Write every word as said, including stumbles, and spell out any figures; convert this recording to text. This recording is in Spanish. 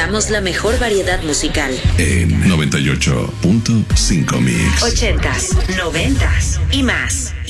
presentamos la mejor variedad musical. En noventa y ocho punto cinco Mix. Ochentas, noventas y más.